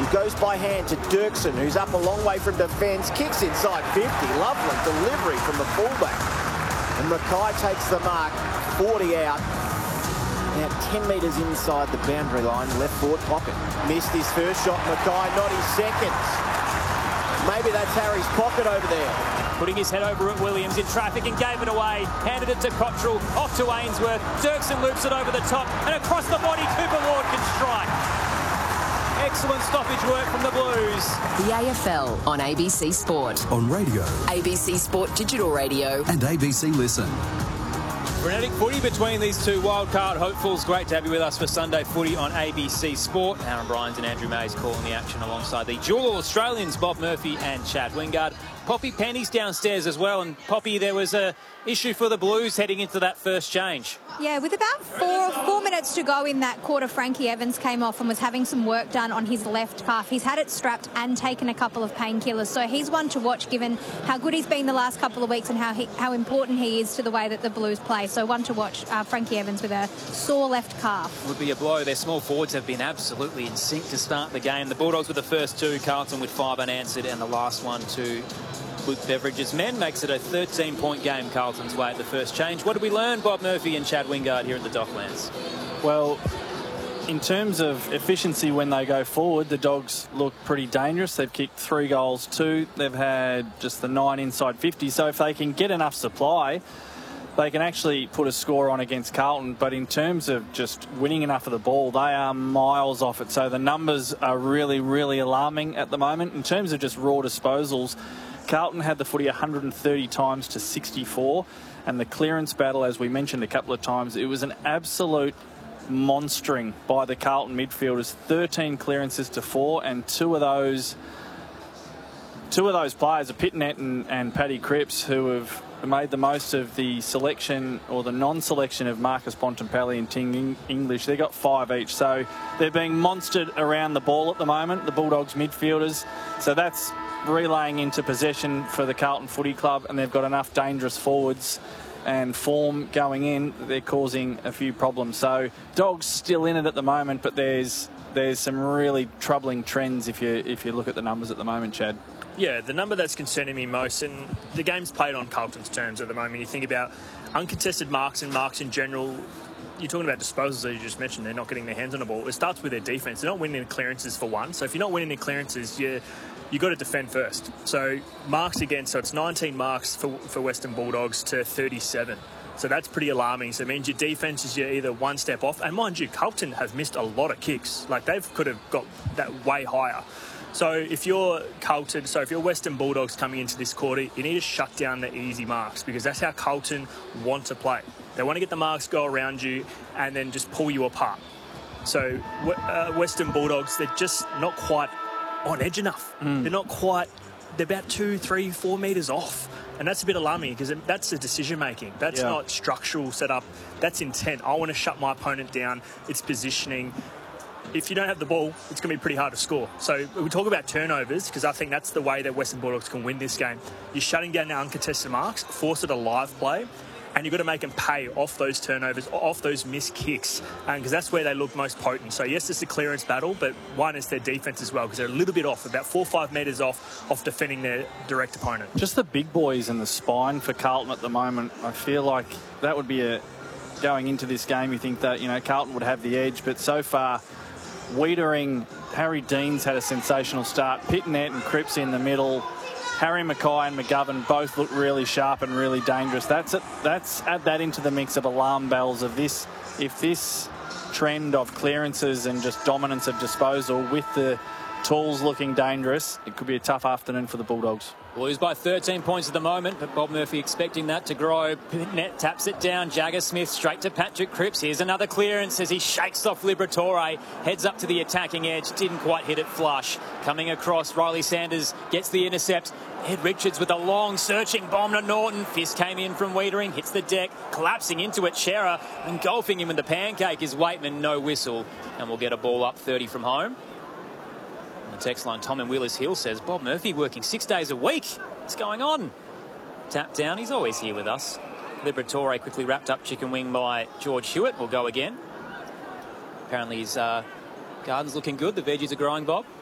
He goes by hand to Dirksen, who's up a long way from defence, kicks inside 50. Lovely delivery from the fullback. And Mackay takes the mark, 40 out. Now 10 metres inside the boundary line, left forward pocket. Missed his first shot, Mackay, not his second. Maybe that's Harry's pocket over there. Putting his head over at Williams in traffic and gave it away. Handed it to Cottrell, off to Ainsworth. Dirksen loops it over the top and across the body. Cooper Ward can strike. Excellent stoppage work from the Blues. The AFL on ABC Sport. On radio. ABC Sport Digital Radio. And ABC Listen. Frenetic footy between these two wildcard hopefuls. Great to have you with us for Sunday footy on ABC Sport. Aaron Bryans and Andrew Mays calling the action alongside the dual Australians, Bob Murphy and Chad Wingard. Poppy Penny's downstairs as well. And Poppy, there was a issue for the Blues heading into that first change. Yeah, with about four minutes to go in that quarter, Frankie Evans came off and was having some work done on his left calf. He's had it strapped and taken a couple of painkillers, so he's one to watch given how good he's been the last couple of weeks and how important he is to the way that the Blues play. So one to watch, Frankie Evans with a sore left calf. Would be a blow. Their small forwards have been absolutely in sync to start the game. The Bulldogs with the first two, Carlton with 5 unanswered, and the last one to Luke Beveridge's men. Makes it a 13-point game Carlton's way at the first change. What did we learn, Bob Murphy and Chad Wingard, here at the Docklands? Well, in terms of efficiency when they go forward, the Dogs look pretty dangerous. They've kicked 3 goals, 2. They've had just the 9 inside 50. So if they can get enough supply, they can actually put a score on against Carlton. But in terms of just winning enough of the ball, they are miles off it. So the numbers are really, really alarming at the moment. In terms of just raw disposals, Carlton had the footy 130 times to 64, and the clearance battle, as we mentioned a couple of times, it was an absolute monstering by the Carlton midfielders. 13 clearances to 4, and two of those players are Pitnet and Paddy Cripps, who have made the most of the selection or the non-selection of Marcus Bontempelli and Ting English. They got 5 each, so they're being monstered around the ball at the moment, the Bulldogs midfielders. So that's relaying into possession for the Carlton Footy Club, and they've got enough dangerous forwards and form going in. They're causing a few problems. So Dogs still in it at the moment, but there's some really troubling trends if you look at the numbers at the moment, Chad. Yeah, the number that's concerning me most, and the game's played on Carlton's terms at the moment. You think about uncontested marks and marks in general. You're talking about disposals that you just mentioned. They're not getting their hands on the ball. It starts with their defence. They're not winning clearances for one. So if you're not winning the clearances, you got to defend first. So marks against, so it's 19 marks for Western Bulldogs to 37. So that's pretty alarming. So it means your defence is either one step off. And mind you, Carlton have missed a lot of kicks. Like, they could have got that way higher. So if you're Carlton, so if you're Western Bulldogs coming into this quarter, you need to shut down the easy marks, because that's how Carlton want to play. They want to get the marks, go around you, and then just pull you apart. So Western Bulldogs, they're just not quite on edge enough. They're not quite, they're about 2, 3, 4 metres off. And that's a bit alarming, because that's the decision making. That's not structural setup. That's intent. I want to shut my opponent down. It's positioning. If you don't have the ball, it's going to be pretty hard to score. So we talk about turnovers, because I think that's the way that Western Bulldogs can win this game. You're shutting down the uncontested marks, force it a live play, and you've got to make them pay off those turnovers, off those missed kicks, because that's where they look most potent. So yes, it's a clearance battle, but one is their defence as well, because they're a little bit off, about 4 or 5 metres off defending their direct opponent. Just the big boys in the spine for Carlton at the moment. I feel like that would be going into this game, you think that, Carlton would have the edge, but so far, Wiedering, Harry Deans had a sensational start. Pitnet and Cripps in the middle. Harry Mackay and McGovern both look really sharp and really dangerous. That's add that into the mix of alarm bells of this. If this trend of clearances and just dominance of disposal with the tools looking dangerous, it could be a tough afternoon for the Bulldogs. Blues by 13 points at the moment, but Bob Murphy expecting that to grow. Net taps it down. Jagger Smith straight to Patrick Cripps. Here's another clearance as he shakes off Liberatore. Heads up to the attacking edge. Didn't quite hit it flush. Coming across, Riley Sanders gets the intercept. Ed Richards with a long searching bomb to Norton. Fist came in from Wiedering. Hits the deck. Collapsing into it, Shearer. Engulfing him in the pancake is Waitman. No whistle. And we'll get a ball up 30 from home. Text line, Tom in Wheelers Hill says, Bob Murphy working 6 days a week. What's going on? Tap down. He's always here with us. Liberatore quickly wrapped up chicken wing by George Hewitt. Will go again. Apparently his garden's looking good. The veggies are growing, Bob.